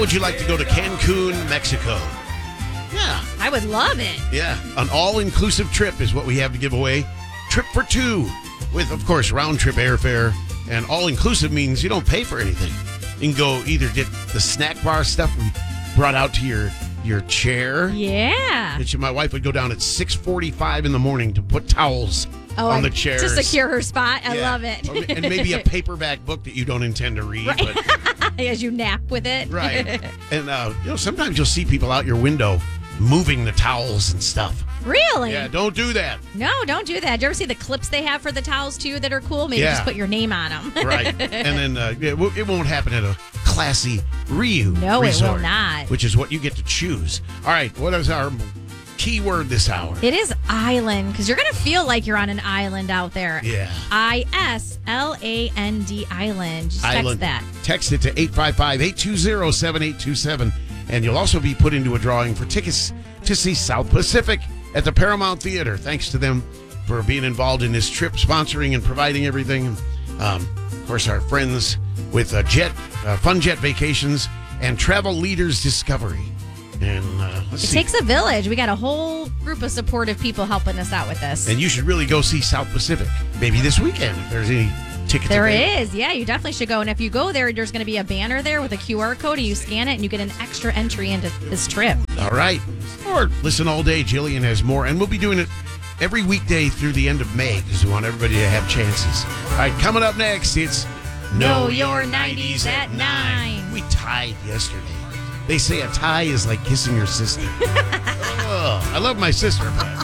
would you like to go to Cancun, Mexico? Yeah. I would love it. Yeah. An all-inclusive trip is what we have to give away. Trip for two with, of course, round-trip airfare. And all-inclusive means you don't pay for anything. You can go either get the snack bar stuff we brought out to your chair. Yeah. My wife would go down at 6:45 in the morning to put towels on the chairs. To secure her spot. I love it. And maybe a paperback book that you don't intend to read. Right. But, as you nap with it. right. And, sometimes you'll see people out your window moving the towels and stuff. Really? Yeah, don't do that. No, don't do that. Do you ever see the clips they have for the towels, too, that are cool? Maybe just put your name on them. Right. And then it won't happen at a classy Riu No, resort, it will not. Which is what you get to choose. All right, what is our key word this hour? It is island, because you're going to feel like you're on an island out there. Yeah. ISLAND, island. Just Island. text that. Text it to 855-820-7827. And you'll also be put into a drawing for tickets to see South Pacific at the Paramount Theater. Thanks to them for being involved in this trip, sponsoring and providing everything. Of course, our friends with Fun Jet Vacations and Travel Leaders Discovery. And let's see. It takes a village. We got a whole group of supportive people helping us out with this. And you should really go see South Pacific, maybe this weekend, if there's any tickets There available. is. Yeah, you definitely should go. And if you go there, there's going to be a banner there with a QR code, and you scan it, and you get an extra entry into this trip. All right. Or listen all day. Jillian has more. And we'll be doing it every weekday through the end of May because we want everybody to have chances. All right, coming up next, it's Know Your 90s at 9. We tied yesterday. They say a tie is like kissing your sister. Oh, I love my sister, but